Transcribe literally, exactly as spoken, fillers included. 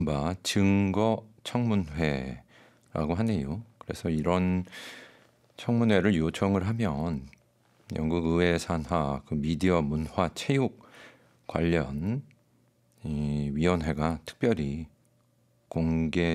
바 증거 청문회라고 하네요. 그래서 이런 청문회를 요청을 하면 영국 의회 산하 그 미디어 문화 체육 관련 이 위원회가 특별히 공개